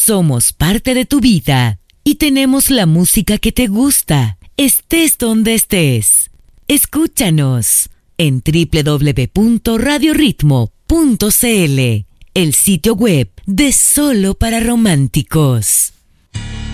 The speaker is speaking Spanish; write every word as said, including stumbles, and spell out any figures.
Somos parte de tu vida y tenemos la música que te gusta, estés donde estés. Escúchanos en doble u doble u doble u punto radio ritmo punto c l, el sitio web de Solo para Románticos.